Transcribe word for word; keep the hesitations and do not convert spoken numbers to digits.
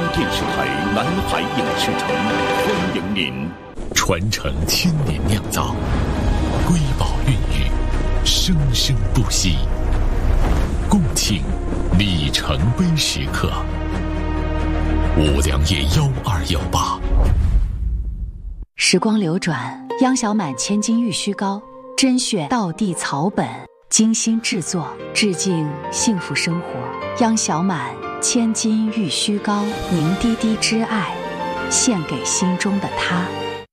电视台南海影视城欢迎您。传承千年酿造，瑰宝孕育，生生不息。共庆里程碑时刻。五粮液幺二幺八。 时光流转，央小满千金玉虚膏，甄选道地草本，精心制作，致敬幸福生活。央小满千金玉虚膏，凝滴滴之爱，献给心中的他。